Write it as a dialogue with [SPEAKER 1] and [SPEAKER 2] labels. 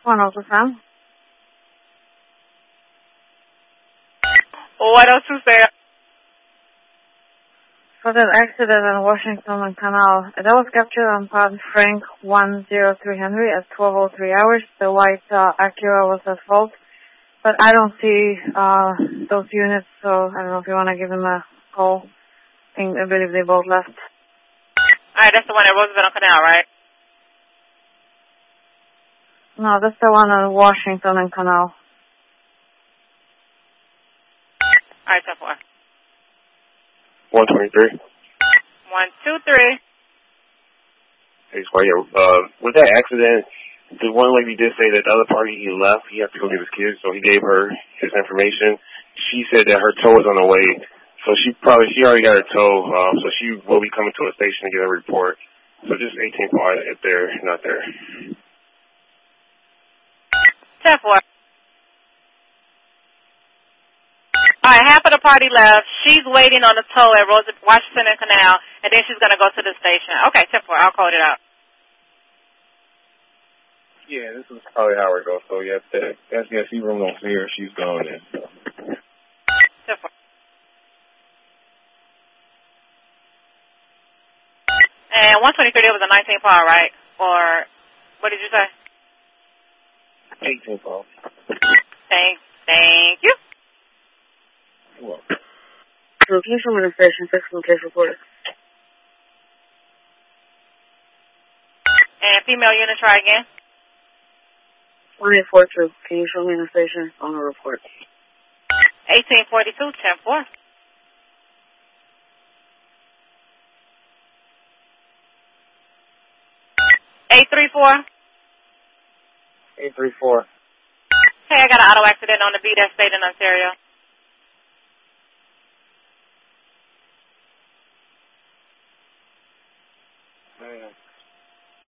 [SPEAKER 1] 102
[SPEAKER 2] 102
[SPEAKER 1] For that accident in Washington and Canal, that was captured on Pod Frank 103 Henry at 12:03 hours. The white Acura was at fault, but I don't see those units, so I don't know if you want to give them a call. I believe they both left.
[SPEAKER 2] Alright, that's the one at Roosevelt Canal, right?
[SPEAKER 1] No, that's the one on Washington and Canal.
[SPEAKER 2] Alright, 10-4.
[SPEAKER 3] 123.
[SPEAKER 2] 123.
[SPEAKER 3] Hey, Squire, with that accident, the one lady did say that the other party he left, he had to go get his kids, so he gave her his information. She said that her tow was on the way, so she already got her tow, so she will be coming to a station to get a report. So just 18 quiet if they're not there.
[SPEAKER 2] 10-4. Alright, half of the party left. She's waiting on the tow at Washington and Canal, and then she's going to go to the station. Okay, 10-4. I'll code it out.
[SPEAKER 3] Yeah, this is probably how it goes. So, yeah, that's she room don't see her. She's gone in.
[SPEAKER 2] 10-4. And 123, it was a 19 par, right? Or, what did you say?
[SPEAKER 3] 18 par.
[SPEAKER 2] Thank you.
[SPEAKER 3] Well.
[SPEAKER 1] So can you show me the station, fix the case reporter?
[SPEAKER 2] And female unit, try again.
[SPEAKER 1] 1842. Can you show me the station on the report?
[SPEAKER 2] 1842, 10-4. $834.
[SPEAKER 3] 834.
[SPEAKER 2] Hey, I got an auto accident on the beat that state in Ontario.
[SPEAKER 3] Man.